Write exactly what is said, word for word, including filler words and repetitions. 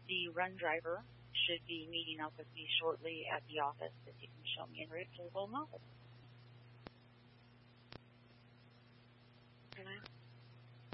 The run driver should be meeting up with me shortly at the office if you can show me in route to Golden Office.